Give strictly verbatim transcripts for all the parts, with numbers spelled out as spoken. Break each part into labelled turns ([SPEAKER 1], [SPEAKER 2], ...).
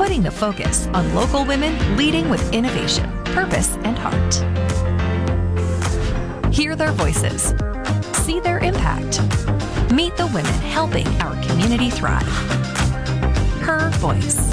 [SPEAKER 1] putting the focus on local women leading with innovation, purpose, and heart. Hear their voices. See their impact. Meet the women helping our community thrive. Her voice.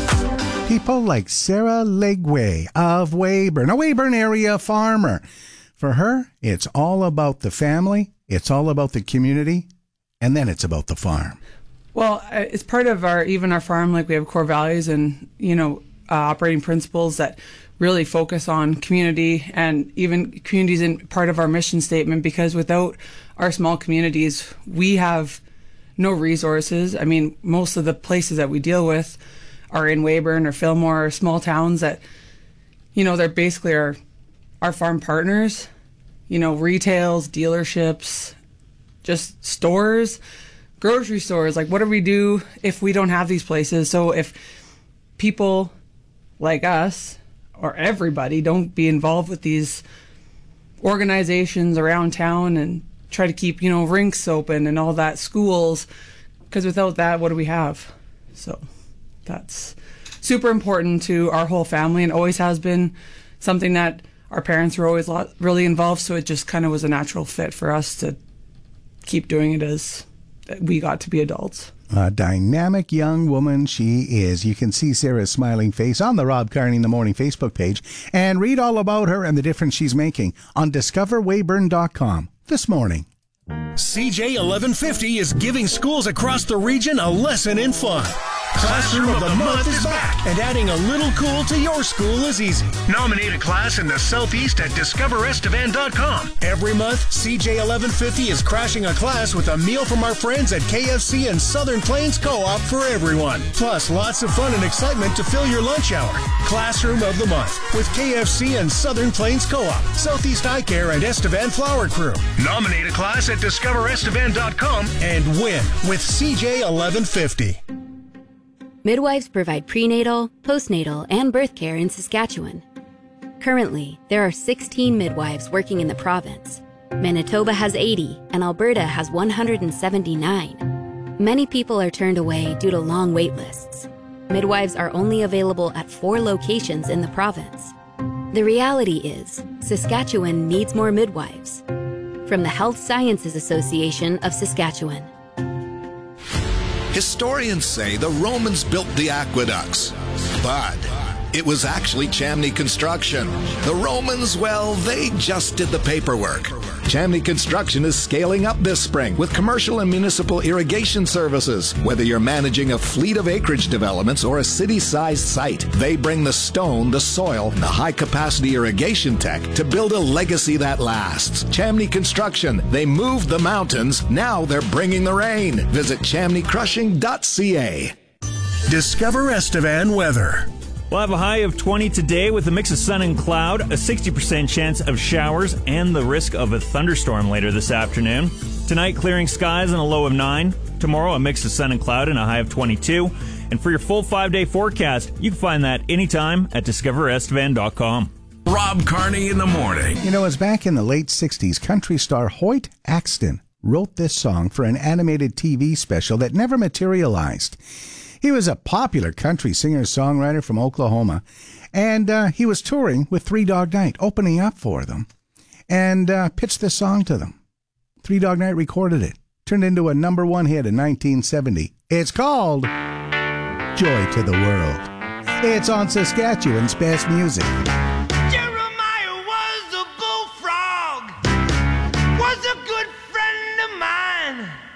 [SPEAKER 2] People like Sarah Legway of Weyburn, a Weyburn area farmer. For her, it's all about the family, it's all about the community, and then it's about the farm.
[SPEAKER 3] Well, it's part of our, even our farm, like we have core values and, you know, uh, operating principles that really focus on community, and even communities in part of our mission statement, because without our small communities, we have no resources. I mean, most of the places that we deal with are in Weyburn or Fillmore or small towns that, you know, they're basically our, our farm partners, you know, retails, dealerships, just stores, grocery stores. Like, what do we do if we don't have these places? So if people like us or everybody don't be involved with these organizations around town and try to keep, you know, rinks open and all that, schools, because without that, what do we have? So that's super important to our whole family, and always has been something that our parents were always lot, really involved, so it just kind of was a natural fit for us to keep doing it as we got to be adults.
[SPEAKER 2] A dynamic young woman she is. You can see Sarah's smiling face on the Rob Carney in the Morning Facebook page and read all about her and the difference she's making on discover weyburn dot com this morning.
[SPEAKER 4] C J eleven fifty is giving schools across the region a lesson in fun. Classroom of the Month is back, and adding a little cool to your school is easy. Nominate a class in the Southeast at discover estevan dot com. Every month, C J eleven fifty is crashing a class with a meal from our friends at K F C and Southern Plains Co-op for everyone. Plus, lots of fun and excitement to fill your lunch hour. Classroom of the Month with K F C and Southern Plains Co-op, Southeast Eye Care, and Estevan Flower Crew. Nominate a class at discover estevan dot com and win with C J eleven fifty.
[SPEAKER 5] Midwives provide prenatal, postnatal, and birth care in Saskatchewan. Currently, there are sixteen midwives working in the province. Manitoba has eighty, and Alberta has one hundred seventy-nine. Many people are turned away due to long wait lists. Midwives are only available at four locations in the province. The reality is, Saskatchewan needs more midwives. From the Health Sciences Association of Saskatchewan.
[SPEAKER 6] Historians say the Romans built the aqueducts, but it was actually Chamney Construction. The Romans, well, they just did the paperwork. Chamney Construction is scaling up this spring with commercial and municipal irrigation services. Whether you're managing a fleet of acreage developments or a city-sized site, they bring the stone, the soil, and the high-capacity irrigation tech to build a legacy that lasts. Chamney Construction, they moved the mountains, now they're bringing the rain. Visit chamney crushing dot c a.
[SPEAKER 4] Discover Estevan weather.
[SPEAKER 7] We'll have a high of twenty today with a mix of sun and cloud, a sixty percent chance of showers, and the risk of a thunderstorm later this afternoon. Tonight, clearing skies and a low of nine. Tomorrow, a mix of sun and cloud and a high of twenty-two. And for your full five-day forecast, you can find that anytime at discover estevan dot com.
[SPEAKER 4] Rob Carney in the morning.
[SPEAKER 2] You know, it was back in the late sixties, country star Hoyt Axton wrote this song for an animated T V special that never materialized. He was a popular country singer-songwriter from Oklahoma, and uh, he was touring with Three Dog Night, opening up for them, and uh, pitched this song to them. Three Dog Night recorded it, turned into a number one hit in nineteen seventy. It's called Joy to the World. It's on Saskatchewan's Best Music.